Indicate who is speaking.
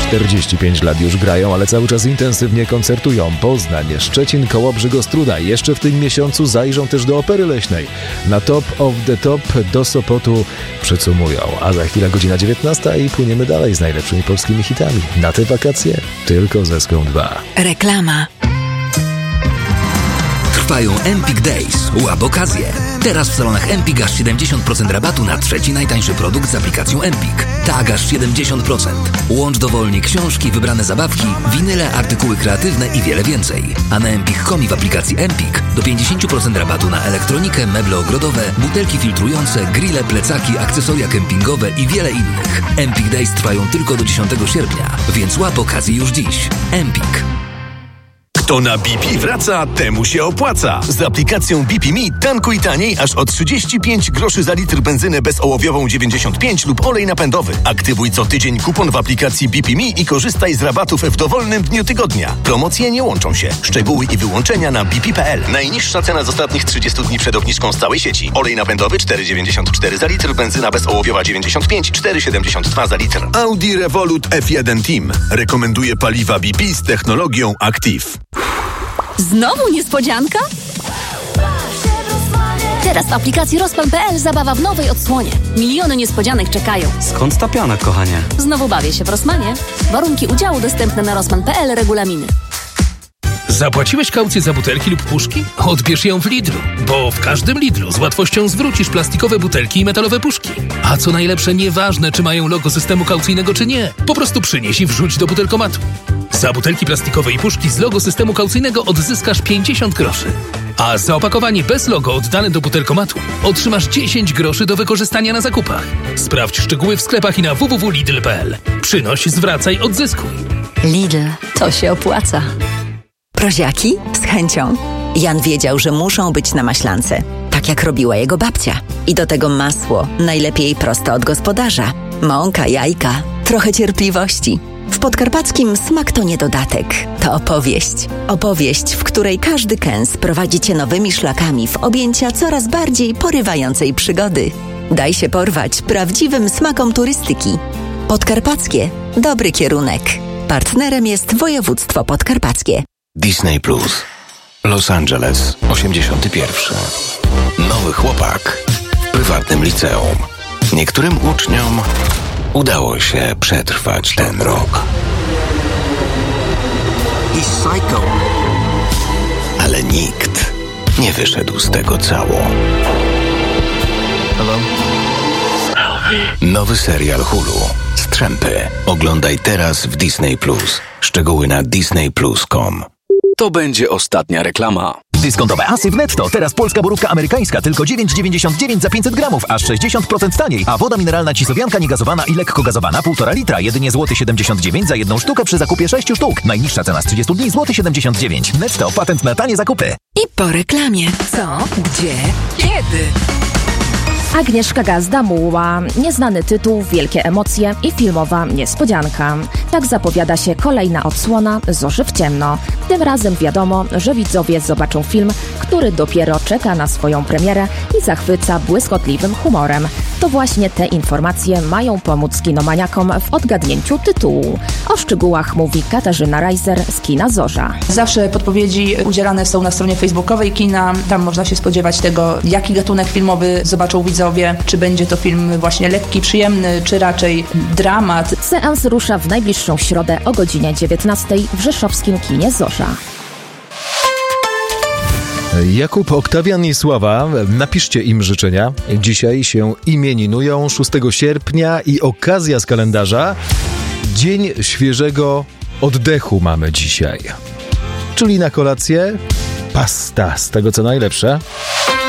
Speaker 1: 45 lat już grają, ale cały czas intensywnie koncertują. Poznań, Szczecin, Kołobrzeg, Ostróda. Jeszcze w tym miesiącu zajrzą też do Opery Leśnej. Na Top of the Top do Sopotu przycumują. A za chwilę godzina 19 i płyniemy dalej z najlepszymi polskimi hitami. Na te wakacje tylko ze Ską 2.
Speaker 2: Reklama.
Speaker 3: Trwają Empik Days. Łap okazję. Teraz w salonach Empik aż 70% rabatu na trzeci najtańszy produkt z aplikacją Empik. Tak, aż 70%. Łącz dowolnie książki, wybrane zabawki, winyle, artykuły kreatywne i wiele więcej. A na empik.com i w aplikacji Empik do 50% rabatu na elektronikę, meble ogrodowe, butelki filtrujące, grille, plecaki, akcesoria kempingowe i wiele innych. Empik Days trwają tylko do 10 sierpnia, więc łap okazję już dziś. Empik.
Speaker 4: Kto na BP wraca, temu się opłaca. Z aplikacją BP Me tankuj taniej aż o 35 groszy za litr benzynę bezołowiową 95 lub olej napędowy. Aktywuj co tydzień kupon w aplikacji BP Me i korzystaj z rabatów w dowolnym dniu tygodnia. Promocje nie łączą się. Szczegóły i wyłączenia na bp.pl. Najniższa cena z ostatnich 30 dni przed obniżką z całej sieci. Olej napędowy 4,94 za litr, benzyna bezołowiowa 95, 4,72 za litr. Audi Revolut F1 Team rekomenduje paliwa BP z technologią Active.
Speaker 2: Znowu niespodzianka? Teraz w aplikacji Rozpan.pl zabawa w nowej odsłonie. Miliony niespodzianek czekają.
Speaker 5: Skąd ta piana, kochanie?
Speaker 2: Znowu bawię się w Rossmanie. Warunki udziału dostępne na Rozpan.pl, regulaminy.
Speaker 6: Zapłaciłeś kaucję za butelki lub puszki? Odbierz ją w Lidlu, bo w każdym Lidlu z łatwością zwrócisz plastikowe butelki i metalowe puszki. A co najlepsze, nieważne czy mają logo systemu kaucyjnego czy nie, po prostu przynieś i wrzuć do butelkomatu. Za butelki plastikowe i puszki z logo systemu kaucyjnego odzyskasz 50 groszy. A za opakowanie bez logo oddane do butelkomatu otrzymasz 10 groszy do wykorzystania na zakupach. Sprawdź szczegóły w sklepach i na www.lidl.pl. Przynoś, zwracaj, odzyskuj.
Speaker 7: Lidl, to się opłaca. Proziaki? Z chęcią. Jan wiedział, że muszą być na maślance, tak jak robiła jego babcia. I do tego masło, najlepiej prosto od gospodarza. Mąka, jajka, trochę cierpliwości. W Podkarpackim smak to nie dodatek, to opowieść. Opowieść, w której każdy kęs prowadzi cię nowymi szlakami w objęcia coraz bardziej porywającej przygody. Daj się porwać prawdziwym smakom turystyki. Podkarpackie. Dobry kierunek. Partnerem jest województwo podkarpackie.
Speaker 8: Disney Plus. Los Angeles, 81. Nowy chłopak w prywatnym liceum. Niektórym uczniom udało się przetrwać ten rok. Ale nikt nie wyszedł z tego cało. Nowy serial Hulu. Strzępy. Oglądaj teraz w Disney Plus. Szczegóły na disneyplus.com.
Speaker 9: To będzie ostatnia reklama.
Speaker 10: Dyskontowe asy w Netto. Teraz polska borówka amerykańska tylko 9,99 za 500 gramów, aż 60% taniej. A woda mineralna Cisowianka niegazowana i lekko gazowana 1,5 litra, jedynie złoty 79 za jedną sztukę przy zakupie 6 sztuk. Najniższa cena z 30 dni złoty 79. Netto, patent na tanie zakupy.
Speaker 2: I po reklamie. Co? Gdzie? Kiedy?
Speaker 11: Agnieszka Gazda-Muła, nieznany tytuł, wielkie emocje i filmowa niespodzianka. Tak zapowiada się kolejna odsłona Zorzy w ciemno. Tym razem wiadomo, że widzowie zobaczą film, który dopiero czeka na swoją premierę i zachwyca błyskotliwym humorem. To właśnie te informacje mają pomóc kinomaniakom w odgadnięciu tytułu. O szczegółach mówi Katarzyna Reiser z kina Zorza.
Speaker 12: Zawsze podpowiedzi udzielane są na stronie facebookowej kina. Tam można się spodziewać tego, jaki gatunek filmowy zobaczą widzowie. Czy będzie to film właśnie lekki, przyjemny, czy raczej dramat.
Speaker 11: Seans rusza w najbliższą środę o godzinie 19 w rzeszowskim kinie Zorza.
Speaker 1: Jakub, Oktawian i Sława, napiszcie im życzenia. Dzisiaj się imieninują 6 sierpnia i okazja z kalendarza. Dzień świeżego oddechu mamy dzisiaj. Czyli na kolację pasta z tego co najlepsze.